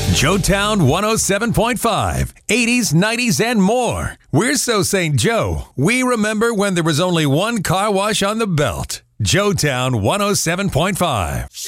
Joetown 107.5, 80s, 90s, and more. We're so St. Joe, we remember when there was only one car wash on the belt. Joetown 107.5.